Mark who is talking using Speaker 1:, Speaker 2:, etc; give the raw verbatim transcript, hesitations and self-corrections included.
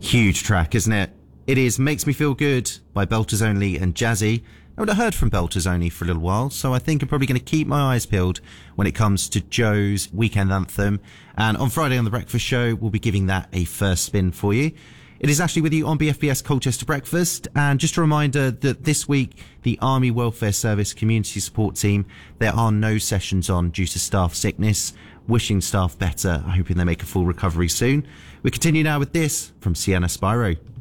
Speaker 1: Huge track, isn't it? It is Makes Me Feel Good by Belters Only and Jazzy. I would have heard from Belters Only for a little while, so I think I'm probably going to keep my eyes peeled when it comes to Joe's weekend anthem. And on Friday on The Breakfast Show, we'll be giving that a first spin for you. It is Ashley with you on B F B S Colchester Breakfast. And just a reminder that this week, the Army Welfare Service Community Support Team, there are no sessions on due to staff sickness. Wishing staff better, hoping they make a full recovery soon. We continue now with this from Sienna Spyro.